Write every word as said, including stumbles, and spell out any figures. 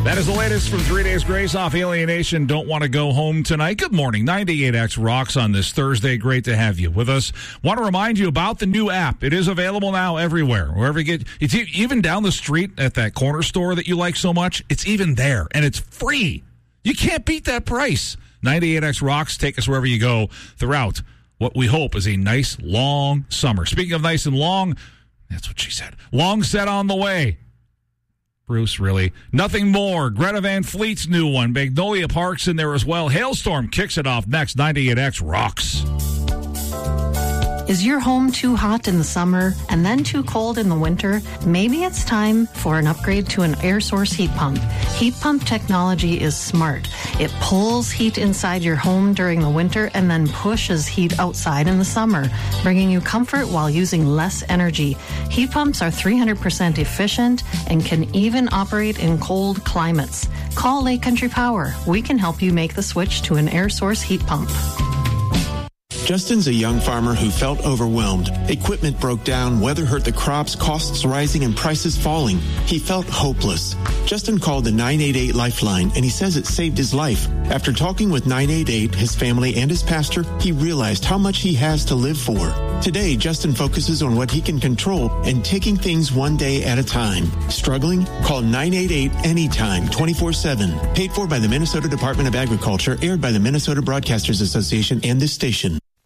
That is the latest from Three Days Grace off Alienation. Don't want to go home tonight. Good morning. ninety-eight X rocks on this Thursday. Great to have you with us. Want to remind you about the new app. It is available now everywhere. Wherever you get, it's even down the street at that corner store that you like so much. It's even there, and it's free. You can't beat that price. ninety-eight X rocks. Take us wherever you go throughout what we hope is a nice, long summer. Speaking of nice and long, that's what she said. Long set on the way. Bruce, really. Nothing more. Greta Van Fleet's new one. Magnolia Park's in there as well. Hailstorm kicks it off next. ninety-eight X rocks. Is your home too hot in the summer and then too cold in the winter? Maybe it's time for an upgrade to an air source heat pump. Heat pump technology is smart. It pulls heat inside your home during the winter and then pushes heat outside in the summer, bringing you comfort while using less energy. Heat pumps are three hundred percent efficient and can even operate in cold climates. Call Lake Country Power. We can help you make the switch to an air source heat pump. Justin's a young farmer who felt overwhelmed. Equipment broke down, weather hurt the crops, costs rising, and prices falling. He felt hopeless. Justin called the nine eight eight Lifeline, and he says it saved his life. After talking with nine eight eight, his family, and his pastor, he realized how much he has to live for. Today, Justin focuses on what he can control and taking things one day at a time. Struggling? Call nine eight eight anytime, twenty-four seven. Paid for by the Minnesota Department of Agriculture, aired by the Minnesota Broadcasters Association and this station.